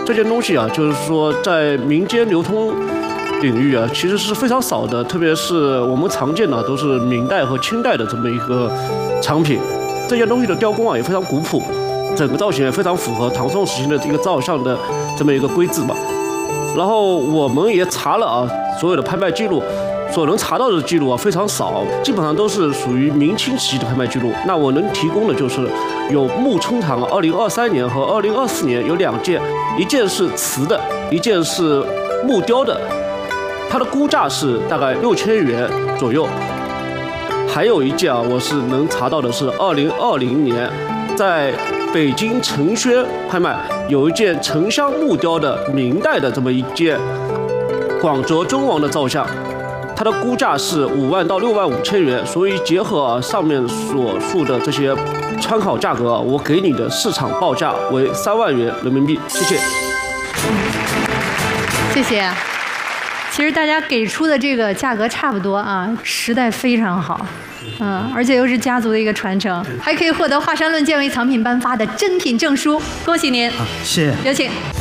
这件东西啊，就是说在民间流通领域啊，其实是非常少的，特别是我们常见的都是明代和清代的这么一个产品。这件东西的雕工啊也非常古朴，整个造型也非常符合唐宋时期的这个照相的这么一个规制吧。然后我们也查了啊，所有的拍卖记录，所能查到的记录啊非常少，基本上都是属于明清时期的拍卖记录。那我能提供的就是有木冲堂2023年和2024年有2件，一件是瓷的，一件是木雕的，它的估价是大概6000元左右。还有一件啊，我是能查到的是2020年在北京承轩拍卖有一件沉香木雕的明代的这么一件广泽尊王的造像，它的估价是5万到6万5千元。所以结合上面所述的这些参考价格，我给你的市场报价为3万元人民币。谢谢。 谢谢。其实大家给出的这个价格差不多啊，时代非常好，而且又是家族的一个传承，还可以获得华山论剑为藏品颁发的珍品证书，恭喜您！ 谢谢， 有请。